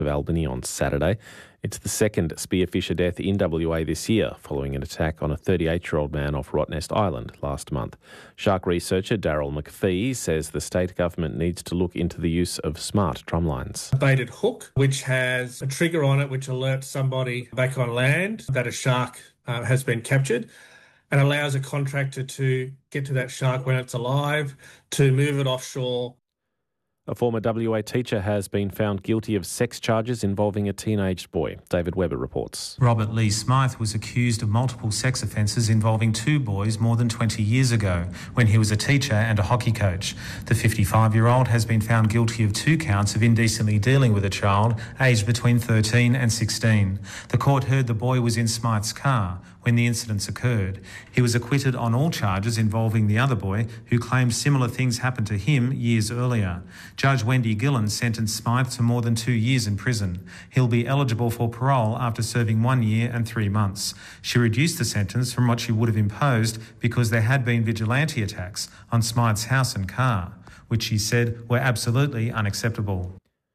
of Albany on Saturday. It's the second spearfisher death in WA this year, following an attack on a 38-year-old man off Rottnest Island last month. Shark researcher Daryl McPhee says the state government needs to look into the use of smart drumlines. A baited hook, which has a trigger on it which alerts somebody back on land that a shark has been captured, and allows a contractor to get to that shark when it's alive, to move it offshore. A former WA teacher has been found guilty of sex charges involving a teenaged boy. David Webber reports. Robert Lee Smythe was accused of multiple sex offences involving two boys more than 20 years ago, when he was a teacher and a hockey coach. The 55-year-old has been found guilty of 2 counts of indecently dealing with a child aged between 13 and 16. The court heard the boy was in Smythe's car when the incidents occurred. He was acquitted on all charges involving the other boy, who claimed similar things happened to him years earlier. Judge Wendy Gillen sentenced Smythe to more than 2 years in prison. He'll be eligible for parole after serving 1 year and 3 months. She reduced the sentence from what she would have imposed because there had been vigilante attacks on Smythe's house and car, which she said were absolutely unacceptable.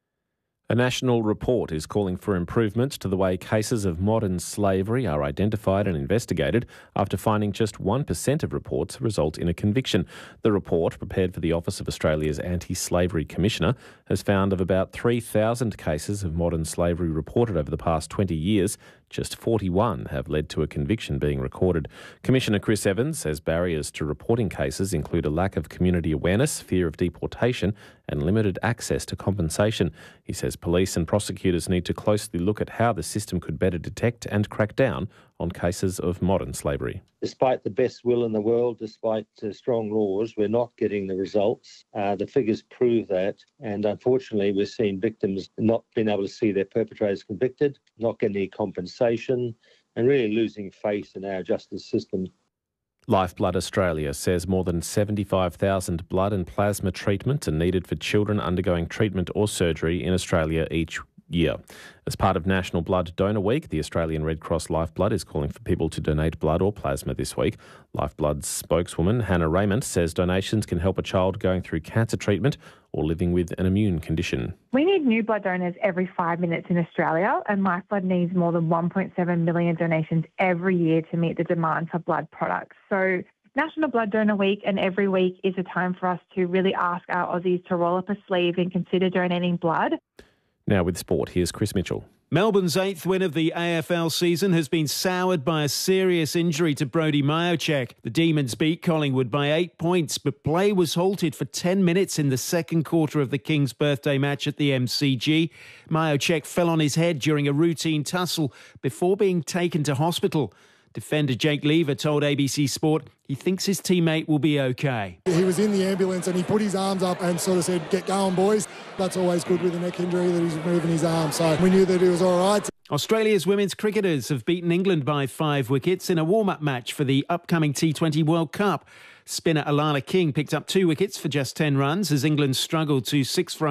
A national report is calling for improvements to the way cases of modern slavery are identified and investigated after finding just 1% of reports result in a conviction. The report, prepared for the Office of Australia's Anti-Slavery Commissioner, has found of about 3,000 cases of modern slavery reported over the past 20 years, just 41 have led to a conviction being recorded. Commissioner Chris Evans says barriers to reporting cases include a lack of community awareness, fear of deportation, and limited access to compensation. He says police and prosecutors need to closely look at how the system could better detect and crack down on cases of modern slavery. Despite the best will in the world, despite strong laws, we're not getting the results. The figures prove that, and unfortunately we're seeing victims not being able to see their perpetrators convicted, not getting any compensation, and really losing faith in our justice system. Lifeblood Australia says more than 75,000 blood and plasma treatments are needed for children undergoing treatment or surgery in Australia each year. As part of National Blood Donor Week, the Australian Red Cross Lifeblood is calling for people to donate blood or plasma this week. Lifeblood's spokeswoman, Hannah Raymond, says donations can help a child going through cancer treatment or living with an immune condition. We need new blood donors every 5 minutes in Australia, and Lifeblood needs more than 1.7 million donations every year to meet the demand for blood products. So National Blood Donor Week and every week is a time for us to really ask our Aussies to roll up a sleeve and consider donating blood. Now with sport, here's Chris Mitchell. Melbourne's 8th win of the AFL season has been soured by a serious injury to Brodie Mihocek. The Demons beat Collingwood by 8 points, but play was halted for 10 minutes in the second quarter of the King's birthday match at the MCG. Mihocek fell on his head during a routine tussle before being taken to hospital. Defender Jake Lever told ABC Sport he thinks his teammate will be okay. He was in the ambulance and he put his arms up and sort of said, "Get going, boys." That's always good with a neck injury, that he's moving his arm. So we knew that he was all right. Australia's women's cricketers have beaten England by 5 wickets in a warm-up match for the upcoming T20 World Cup. Spinner Alana King picked up 2 wickets for just 10 runs as England struggled to 6 for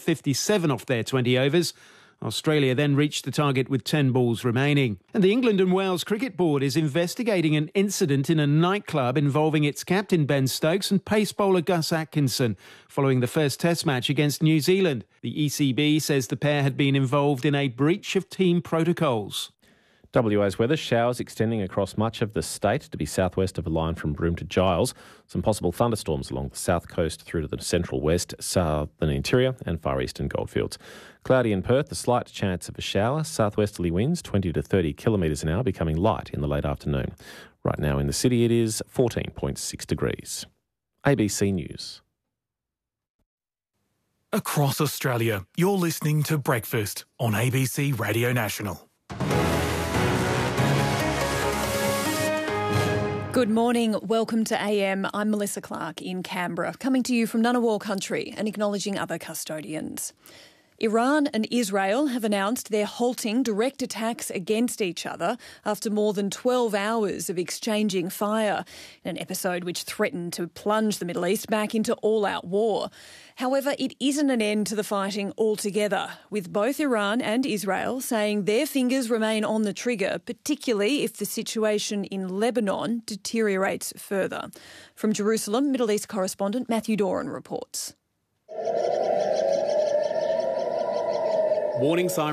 157 off their 20 overs. Australia then reached the target with 10 balls remaining. And the England and Wales Cricket Board is investigating an incident in a nightclub involving its captain Ben Stokes and pace bowler Gus Atkinson following the first Test match against New Zealand. The ECB says the pair had been involved in a breach of team protocols. WA's weather, showers extending across much of the state to be southwest of a line from Broome to Giles. Some possible thunderstorms along the south coast through to the central west, southern interior and far eastern goldfields. Cloudy in Perth, a slight chance of a shower. Southwesterly winds 20 to 30 kilometres an hour, becoming light in the late afternoon. Right now in the city it is 14.6 degrees. ABC News. Across Australia, you're listening to Breakfast on ABC Radio National. Good morning. Welcome to AM. I'm Melissa Clark in Canberra, coming to you from Ngunnawal country and acknowledging other custodians. Iran and Israel have announced they're halting direct attacks against each other after more than 12 hours of exchanging fire, in an episode which threatened to plunge the Middle East back into all-out war. However, it isn't an end to the fighting altogether, with both Iran and Israel saying their fingers remain on the trigger, particularly if the situation in Lebanon deteriorates further. From Jerusalem, Middle East correspondent Matthew Doran reports. Warning sign.